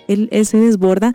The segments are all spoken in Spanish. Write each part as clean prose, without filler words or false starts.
Él se desborda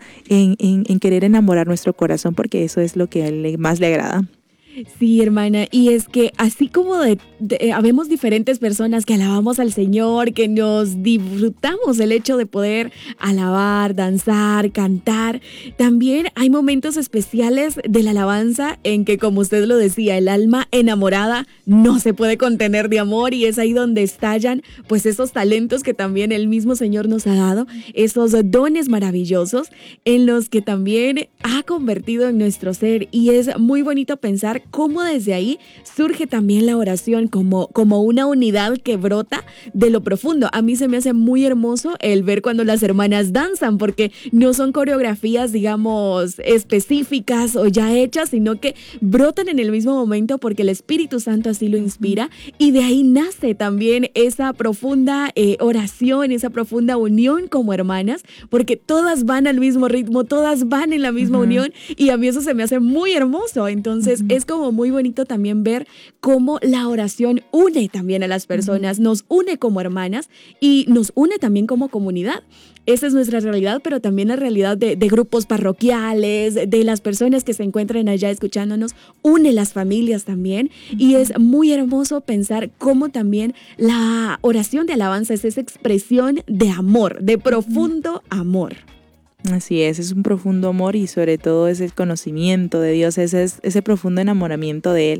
en querer enamorar nuestro corazón, porque eso es lo que a Él más le agrada. Sí, hermana, y es que así como habemos diferentes personas que alabamos al Señor, que nos disfrutamos el hecho de poder alabar, danzar, cantar, también hay momentos especiales de la alabanza en que, como usted lo decía, el alma enamorada no se puede contener de amor, y es ahí donde estallan pues esos talentos que también el mismo Señor nos ha dado, esos dones maravillosos en los que también ha convertido en nuestro ser, y es muy bonito pensar cómo desde ahí surge también la oración como una unidad que brota de lo profundo. A mí se me hace muy hermoso el ver cuando las hermanas danzan, porque no son coreografías, digamos, específicas o ya hechas, sino que brotan en el mismo momento porque el Espíritu Santo así lo inspira, y de ahí nace también esa profunda oración, esa profunda unión como hermanas, porque todas van al mismo ritmo, todas van en la misma unión, y a mí eso se me hace muy hermoso. Entonces es como muy bonito también ver cómo la oración une también a las personas, nos une como hermanas y nos une también como comunidad. Esa es nuestra realidad, pero también la realidad de grupos parroquiales, de las personas que se encuentran allá escuchándonos, une las familias también, y es muy hermoso pensar cómo también la oración de alabanza es esa expresión de amor, de profundo amor. Así es un profundo amor, y sobre todo es el conocimiento de Dios, ese profundo enamoramiento de Él.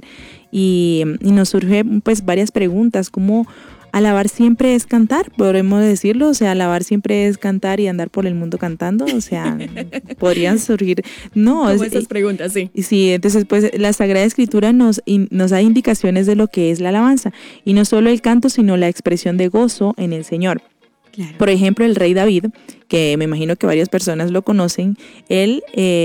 Y nos surge pues varias preguntas, como alabar siempre es cantar, podremos decirlo, o sea, alabar siempre es cantar y andar por el mundo cantando, o sea, podrían surgir, no. Como esas preguntas, sí. Sí, entonces pues la Sagrada Escritura nos da indicaciones de lo que es la alabanza, y no solo el canto, sino la expresión de gozo en el Señor. Claro. Por ejemplo, el rey David, que me imagino que varias personas lo conocen, él,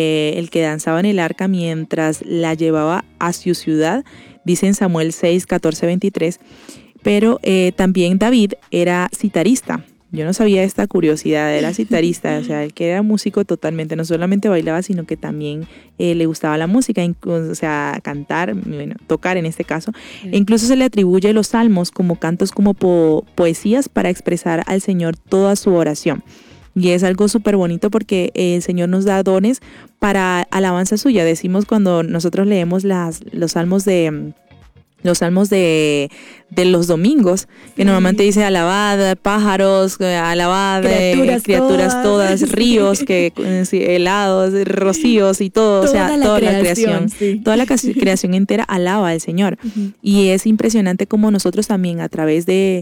el que danzaba en el arca mientras la llevaba a su ciudad, dice en Samuel 6, 14, 23, pero también David era citarista. Yo no sabía esta curiosidad, era citarista, o sea, él que era músico totalmente, no solamente bailaba, sino que también le gustaba la música, o sea, cantar, bueno, tocar en este caso. E incluso se le atribuye los salmos como cantos, como poesías para expresar al Señor toda su oración. Y es algo súper bonito porque el Señor nos da dones para alabanza suya. Decimos cuando nosotros leemos los salmos de los domingos, que normalmente dice alabad pájaros, alabad criaturas todas, ríos, helados, rocíos y todo, toda la creación, sí. Toda la creación entera alaba al Señor. Y es impresionante como nosotros también a través de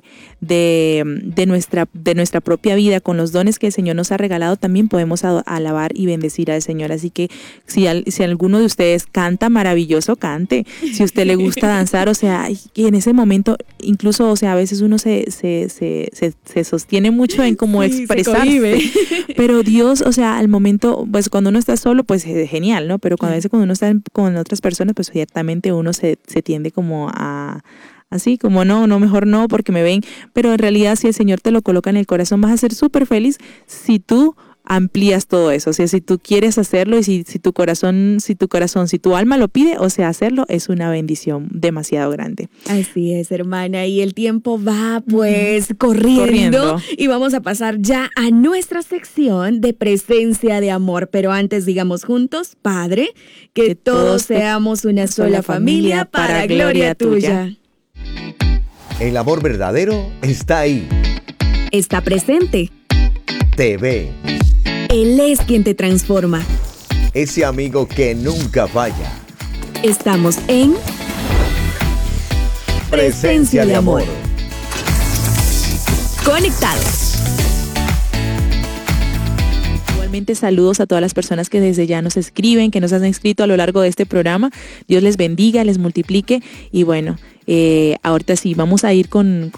nuestra propia vida, con los dones que el Señor nos ha regalado, también podemos alabar y bendecir al Señor. Así que si alguno de ustedes canta, maravilloso, cante. Si a usted le gusta danzar, o sea, y en ese momento, incluso, o sea, a veces uno se sostiene mucho en cómo expresarse, pero Dios, o sea, al momento, pues cuando uno está solo, pues es genial, ¿no? Pero cuando a veces cuando uno está con otras personas, pues ciertamente uno se tiende como a así como no, mejor no, porque me ven, pero en realidad si el Señor te lo coloca en el corazón, vas a ser súper feliz si tú amplías todo eso, o sea, si tú quieres hacerlo, y si tu corazón, si tu alma lo pide, o sea, hacerlo es una bendición demasiado grande. Así es, hermana, y el tiempo va pues corriendo, y vamos a pasar ya a nuestra sección de presencia de amor, pero antes digamos juntos, Padre, que todos seamos una sola familia para gloria tuya. El amor verdadero está ahí. Está presente. Te ve. Él es quien te transforma. Ese amigo que nunca falla. Estamos en Presencia de Amor. Conectados. Igualmente saludos a todas las personas que desde ya nos escriben, que nos han escrito a lo largo de este programa. Dios les bendiga, les multiplique. Y bueno, ahorita sí, vamos a ir con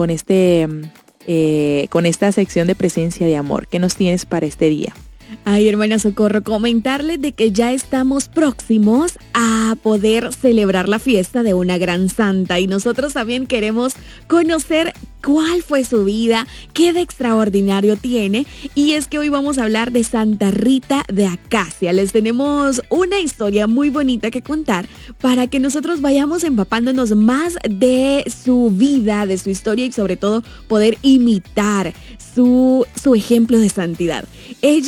esta sección de Presencia de Amor. ¿Qué nos tienes para este día? Ay, hermana Socorro, comentarles de que ya estamos próximos a poder celebrar la fiesta de una gran santa, y nosotros también queremos conocer cuál fue su vida, qué de extraordinario tiene, y es que hoy vamos a hablar de Santa Rita de Acacia. Les tenemos una historia muy bonita que contar para que nosotros vayamos empapándonos más de su vida, de su historia, y sobre todo poder imitar su ejemplo de santidad. Ella